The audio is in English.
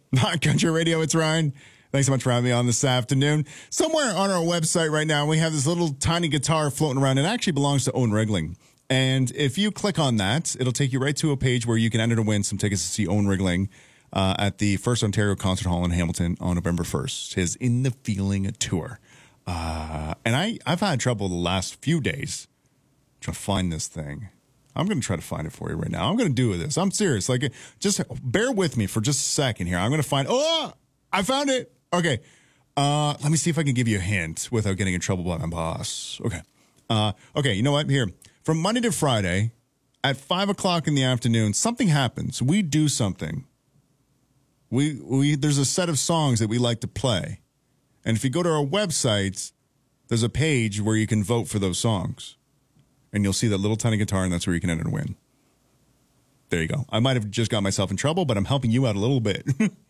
Not Country Radio, it's Ryan. Thanks so much for having me on this afternoon. Somewhere on our website right now, we have this little tiny guitar floating around. It actually belongs to Owen Rigling. And if you click on that, it'll take you right to a page where you can enter to win some tickets to see Owen Rigling at the First Ontario Concert Hall in Hamilton on November 1st. His In the Feeling tour. And I've had trouble the last few days trying to find this thing. I'm going to try to find it for you right now. I'm going to do this. I'm serious. Like, just bear with me for just a second here. I'm going to find. Oh, I found it. Okay. Let me see if I can give you a hint without getting in trouble by my boss. Okay. Okay. You know what? Here, from Monday to Friday at 5 o'clock in the afternoon, something happens. We do something. There's a set of songs that we like to play, and if you go to our website, there's a page where you can vote for those songs. And you'll see that little tiny guitar, and that's where you can enter to win. There you go. I might have just got myself in trouble, but I'm helping you out a little bit.